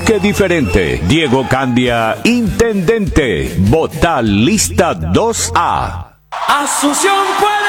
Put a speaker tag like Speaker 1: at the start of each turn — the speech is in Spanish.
Speaker 1: toque diferente. Diego Candia, intendente. Vota lista 2A.
Speaker 2: Asunción, pues.